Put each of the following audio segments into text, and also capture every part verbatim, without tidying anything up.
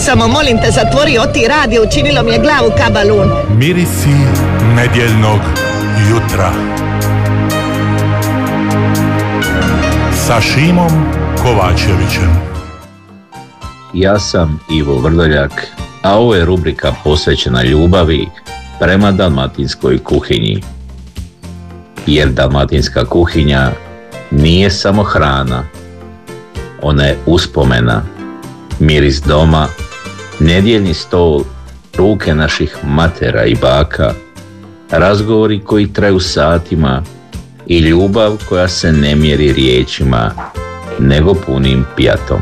Samo molim te, zatvori oti radio, učinilo mi je glavu kabalun. Mirisi nedjeljnog jutra sa Šimom Kovačevićem. Ja sam Ivo Vrdoljak, a ovo je rubrika posvećena ljubavi prema dalmatinskoj kuhinji. Jer dalmatinska kuhinja nije samo hrana, ona je uspomena, miris doma, nedjeljni stol, ruke naših matera i baka, razgovori koji traju satima i ljubav koja se ne mjeri riječima, nego punim pijatom.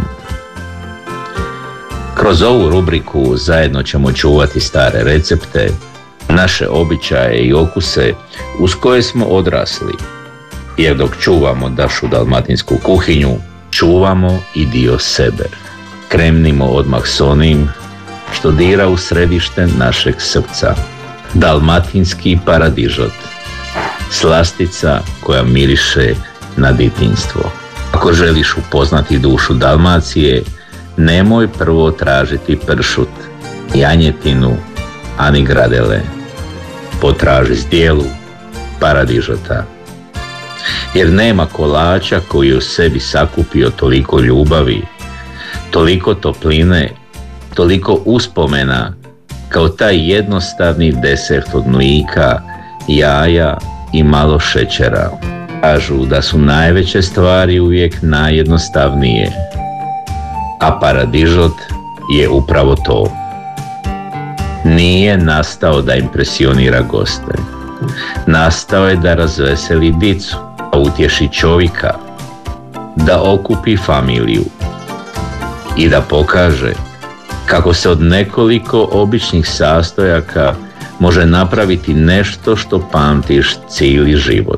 Kroz ovu rubriku zajedno ćemo čuvati stare recepte, naše običaje i okuse uz koje smo odrasli, jer dok čuvamo našu dalmatinsku kuhinju, čuvamo i dio sebe. Krenimo odmah s onim što dira u središte našeg srca. Dalmatinski paradižot, slastica koja miriše na djetinjstvo. Ako želiš upoznati dušu Dalmacije, nemoj prvo tražiti pršut, janjetinu, ani gradele. Potraži zdjelu paradižota. Jer nema kolača koji je u sebi sakupio toliko ljubavi, toliko topline, toliko uspomena, kao taj jednostavni desert od mlika, jaja i malo šećera. Kažu da su najveće stvari uvijek najjednostavnije, a paradižot je upravo to. Nije nastao da impresionira goste. Nastao je da razveseli dicu, da utješi čovjeka, da okupi familiju i da pokaže kako se od nekoliko običnih sastojaka može napraviti nešto što pamtiš cijeli život.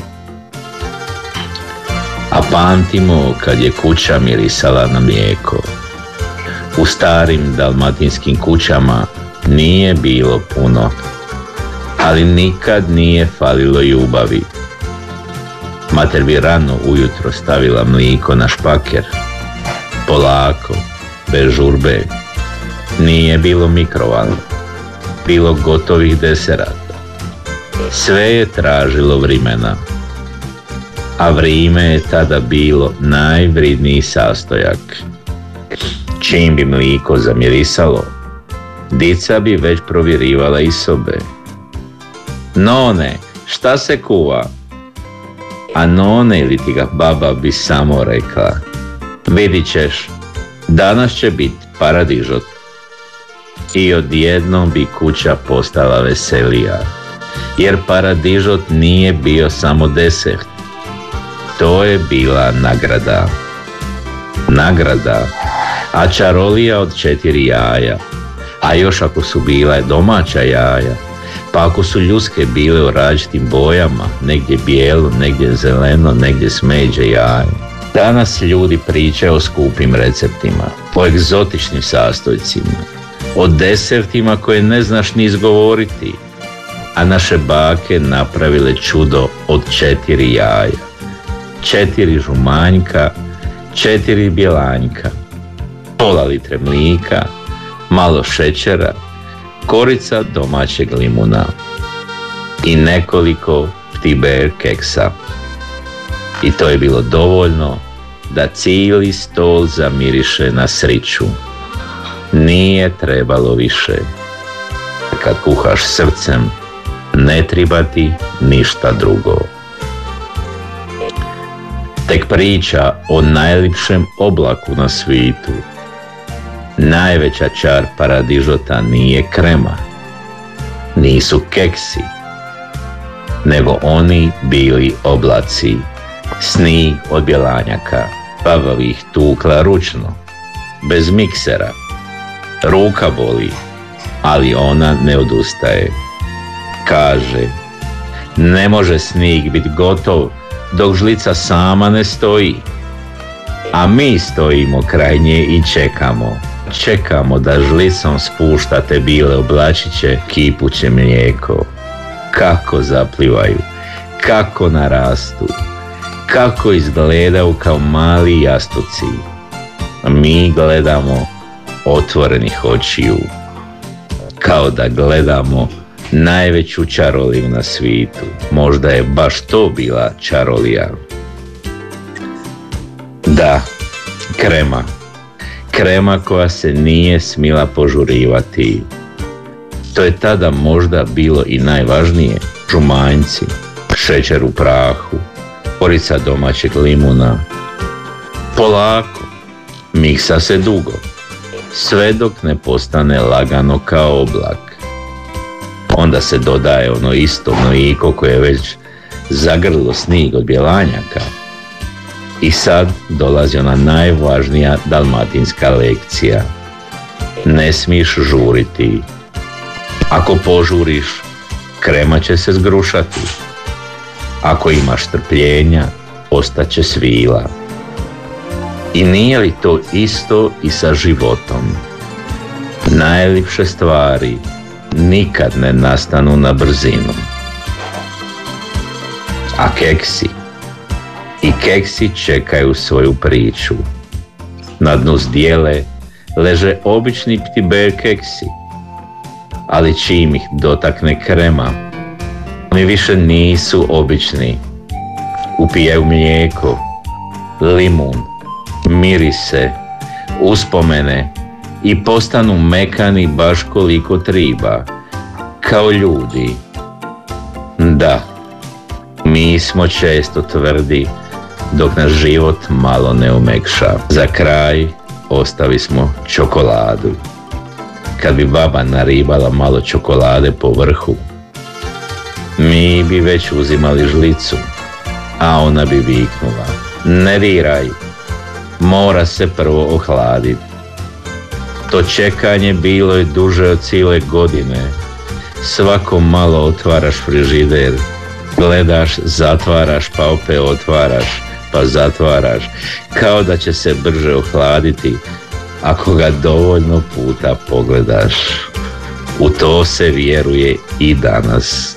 A pamtimo kad je kuća mirisala na mlijeko. U starim dalmatinskim kućama nije bilo puno, ali nikad nije falilo ljubavi. Mater bi rano ujutro stavila mlijeko na špaker, polako, bez žurbe. Nije bilo mikrovalne, bilo gotovih deserata. Sve je tražilo vremena, a vrijeme je tada bilo najvridniji sastojak. Čim bi mlijeko zamirisalo, dica bi već provjerivala iz sobe. None, šta se kuva? A none ili ti ga baba bi samo rekla, vidit ćeš, danas će biti paradižot. I odjednom bi kuća postala veselija, jer paradižot nije bio samo desert, to je bila nagrada. Nagrada, a čarolija od četiri jaja, a još ako su bila domaća jaja, pa ako su ljudske bile u različitim bojama, negdje bijelo, negdje zeleno, negdje smeđe jaje. Danas ljudi pričaju o skupim receptima, o egzotičnim sastojcima, o desertima koje ne znaš ni izgovoriti, a naše bake napravile čudo od četiri jaja, četiri žumanjka, četiri bjelanjka, pola litre mlijeka, malo šećera, korica domaćeg limuna i nekoliko ptiber keksa. I to je bilo dovoljno da cijeli stol zamiriše na sriću. Nije trebalo više. Kad kuhaš srcem, ne treba ti ništa drugo. Tek priča o najljepšem oblaku na svijetu. Najveća čar paradižota nije krema, nisu keksi, nego oni bili oblaci, sni od bjelanjaka. Baba ih tukla ručno, bez miksera. Ruka boli, ali ona ne odustaje. Kaže, ne može snig biti gotov dok žlica sama ne stoji. A mi stojimo kraj nje i čekamo. Čekamo da žlicom spuštate bile oblačiće, kipuće mlijeko. Kako zaplivaju, kako narastu, kako izgledaju kao mali jastuci. Mi gledamo otvorenih očiju, kao da gledamo najveću čaroliju na svijetu. Možda je baš to bila čarolija. Da, krema. Krema koja se nije smjela požurivati. To je tada možda bilo i najvažnije. Žumanjci, šećer u prahu, korica domaćeg limuna. Polako, miksa se dugo, sve dok ne postane lagano kao oblak. Onda se dodaje ono isto mlijeko koje je već zagrlilo snijeg od bjelanjaka. I sad dolazi ona najvažnija dalmatinska lekcija. Ne smiješ žuriti. Ako požuriš, krema će se zgrušati. Ako imaš strpljenja, ostaće svila. I nije li to isto i sa životom? Najljepše stvari nikad ne nastanu na brzinu. A keksi? I keksi čekaju svoju priču. Na dnu zdjele leže obični ptiber keksi, ali čim ih dotakne krema, oni više nisu obični. Upijaju mlijeko, limun, mirise, uspomene i postanu mekani baš koliko triba, kao ljudi. Da, mi smo često tvrdi dok nas život malo ne umekša. Za kraj ostavi smo čokoladu. Kad bi baba naribala malo čokolade po vrhu, mi bi već uzimali žlicu, a ona bi viknula: ne diraj, mora se prvo ohladiti. To čekanje bilo je duže od cijele godine. Svako malo otvaraš frižider, gledaš, zatvaraš, pa opet otvaraš, pa zatvaraš, kao da će se brže ohladiti ako ga dovoljno puta pogledaš. U to se vjeruje i danas.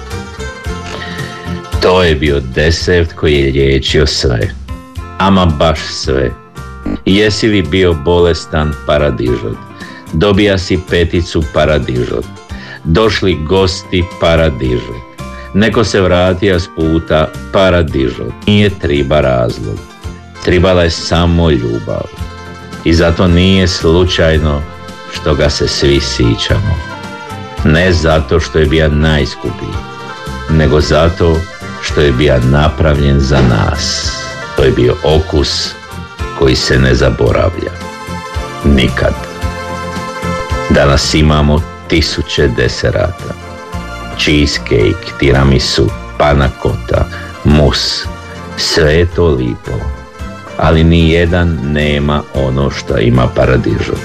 To je bio desert koji je liječio sve, ama baš sve. Jesi li bio bolestan, paradižot, dobija si peticu, paradižot, došli gosti, paradižot, neko se vratio s puta, paradižot. Nije triba razlog, tribala je samo ljubav. I zato nije slučajno što ga se svi sićamo. Ne zato što je bio najskupiji, nego zato što je bio napravljen za nas. To je bio okus koji se ne zaboravlja. Nikad. Danas imamo tisuće deserata. Cheesecake, tiramisu, panna cotta, mus. Sve je to lipo. Ali ni jedan nema ono što ima paradižot.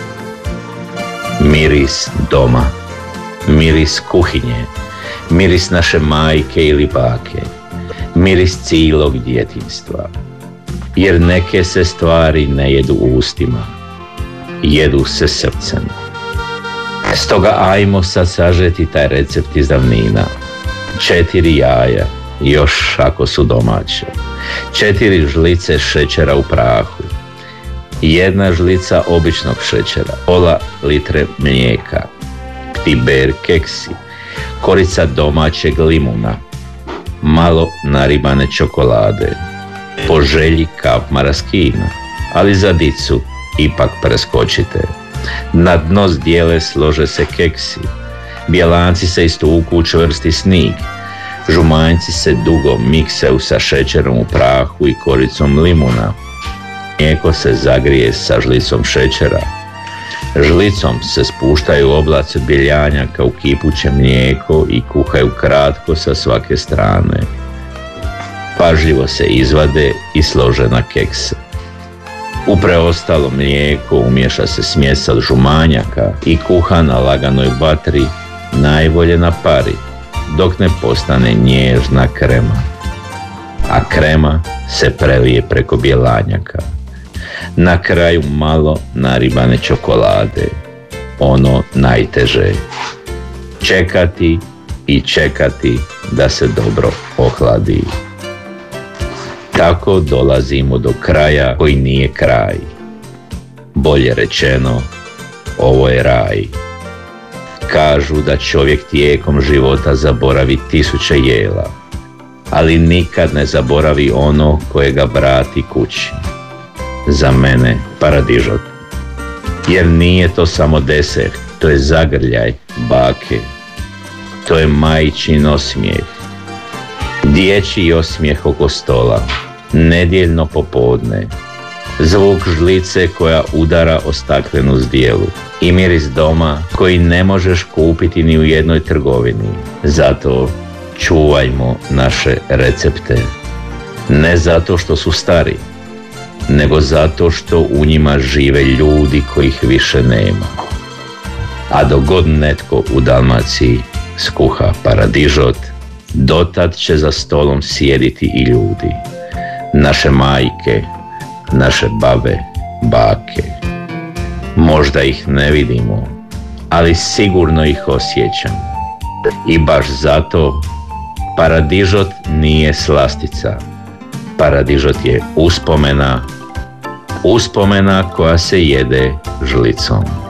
Miris doma, miris kuhinje, miris naše majke ili bake, miris cijelog djetinjstva. Jer neke se stvari ne jedu ustima, jedu se srcem. Stoga ajmo sad sažeti taj recept iz davnina. Četiri jaja, još ako su domaće. Četiri žlice šećera u prahu. Jedna žlica običnog šećera. Pola litre mlijeka. Ptiber keksi. Korica domaćeg limuna. Malo naribane čokolade. Po želji kap maraskina. Ali za dicu ipak preskočite. Na dno zdjele slože se keksi. Bjelanci se istuku u čvrsti snig. Žumanjci se dugo miksaju sa šećerom u prahu i koricom limuna. Mlijeko se zagrije sa žlicom šećera. Žlicom se spuštaju oblaci bjeljanjaka u kipuće mlijeko i kuhaju kratko sa svake strane. Pažljivo se izvade i slože na kekse. U preostalo mlijeko umješa se smjes od žumanjaka i kuha na laganoj vatri, najbolje na pari, dok ne postane nježna krema. A krema se prelije preko bjelanjaka. Na kraju malo naribane čokolade, ono najteže. Čekati i čekati da se dobro ohladi. Tako dolazimo do kraja koji nije kraj. Bolje rečeno, ovo je raj. Kažu da čovjek tijekom života zaboravi tisuće jela, ali nikad ne zaboravi ono koje ga vrati kući. Za mene paradižot. Jer nije to samo deser, to je zagrljaj bake. To je majčin osmijeh. Dječji osmijeh oko stola, nedjeljno popodne. Zvuk žlice koja udara o staklenu zdjelu i miris doma koji ne možeš kupiti ni u jednoj trgovini. Zato čuvajmo naše recepte. Ne zato što su stari, nego zato što u njima žive ljudi kojih više nema. A dok god netko u Dalmaciji skuha paradižot, dotad će za stolom sjediti i ljudi. Naše majke, naše babe, bake. Možda ih ne vidimo, ali sigurno ih osjećam. I baš zato paradižot nije slastica. Paradižot je uspomena, uspomena koja se jede žlicom.